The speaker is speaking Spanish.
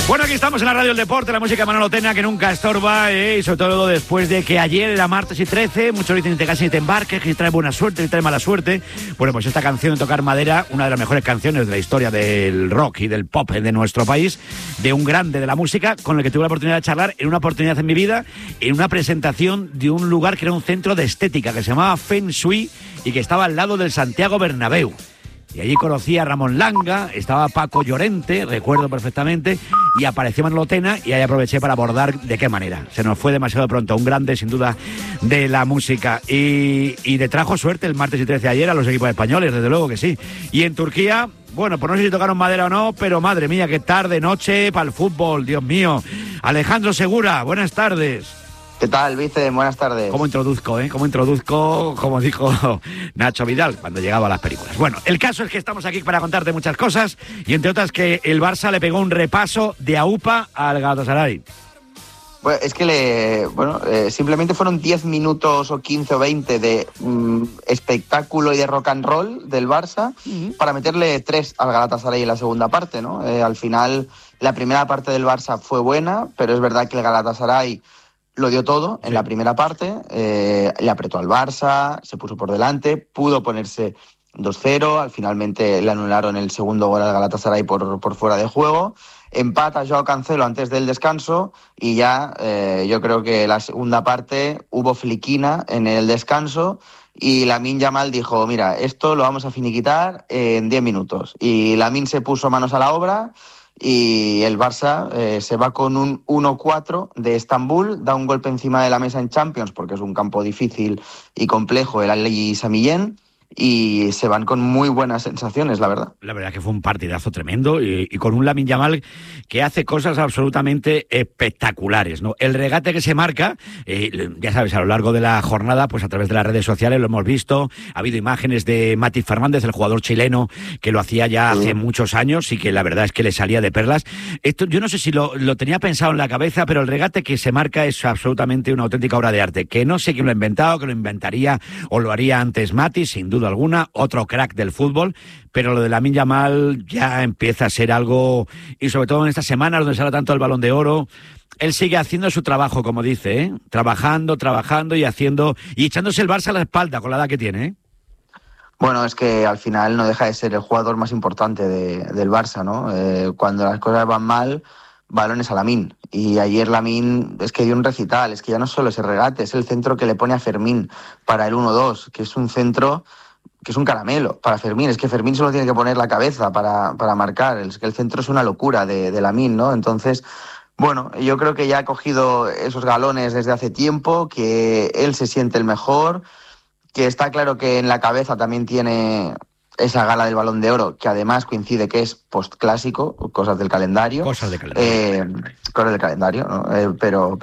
Bueno, aquí estamos en la Radio del Deporte, la música de Manolo Tena que nunca estorba, y sobre todo después de que ayer era martes y 13, muchos dicen que casi te embarques, que trae buena suerte, que trae mala suerte. Bueno, pues esta canción de Tocar Madera, una de las mejores canciones de la historia del rock y del pop de nuestro país, de un grande de la música, con el que tuve la oportunidad de charlar en una oportunidad en mi vida, en una presentación de un lugar que era un centro de estética, que se llamaba Feng Shui, y que estaba al lado del Santiago Bernabéu. Y allí conocí a Ramón Langa, estaba Paco Llorente, recuerdo perfectamente, y apareció Manolo Tena, y ahí aproveché para abordar de qué manera. Se nos fue demasiado pronto, un grande sin duda de la música. Y le trajo suerte el martes y 13 ayer a los equipos españoles, desde luego que sí. Y en Turquía, bueno, pues no sé si tocaron madera o no, pero madre mía, qué tarde, noche para el fútbol, Dios mío. Alejandro Segura, buenas tardes. ¿Qué tal, Vicen? Buenas tardes. ¿Cómo introduzco, como dijo Nacho Vidal cuando llegaba a las películas? Bueno, el caso es que estamos aquí para contarte muchas cosas, y entre otras que el Barça le pegó un repaso de AUPA al Galatasaray. Bueno, es que simplemente fueron 10 minutos o 15 o 20 de espectáculo y de rock and roll del Barça para meterle 3 al Galatasaray en la segunda parte, ¿no? Al final, la primera parte del Barça fue buena, pero es verdad que el Galatasaray lo dio todo en la primera parte, le apretó al Barça, se puso por delante, pudo ponerse 2-0, finalmente le anularon el segundo gol al Galatasaray por fuera de juego, empata Joao Cancelo antes del descanso y ya yo creo que la segunda parte hubo fliquina en el descanso y Lamine Yamal dijo, mira, esto lo vamos a finiquitar en 10 minutos. Y Lamine se puso manos a la obra y el Barça se va con un 1-4 de Estambul, da un golpe encima de la mesa en Champions porque es un campo difícil y complejo, el Al-Ahly Samillén, y se van con muy buenas sensaciones, la verdad. La verdad que fue un partidazo tremendo y con un Lamine Yamal que hace cosas absolutamente espectaculares, ¿no? El regate que se marca, ya sabes, a lo largo de la jornada, pues a través de las redes sociales lo hemos visto, ha habido imágenes de Mati Fernández, el jugador chileno, que lo hacía ya hace muchos años y que la verdad es que le salía de perlas. Esto yo no sé si lo tenía pensado en la cabeza, pero el regate que se marca es absolutamente una auténtica obra de arte, que no sé quién lo ha inventado, que lo inventaría o lo haría antes Mati, sin duda alguna, otro crack del fútbol, pero lo de Lamine Yamal ya empieza a ser algo, y sobre todo en estas semanas donde se habla tanto del Balón de Oro, él sigue haciendo su trabajo, como dice, ¿eh? Trabajando y haciendo, y echándose el Barça a la espalda con la edad que tiene, ¿eh? Bueno, es que al final no deja de ser el jugador más importante del Barça, ¿no? Cuando las cosas van mal, balones a Lamine. Y ayer Lamine es que dio un recital, es que ya no solo ese regate, es el centro que le pone a Fermín para el 1-2, que es un centro que es un caramelo para Fermín. Es que Fermín solo tiene que poner la cabeza para marcar. Es que el centro es una locura de Lamine, ¿no? Entonces, bueno, yo creo que ya ha cogido esos galones desde hace tiempo, que él se siente el mejor, que está claro que en la cabeza también tiene esa gala del Balón de Oro, que además coincide que es postclásico, cosas del calendario. Cosas del calendario, ¿no? Pero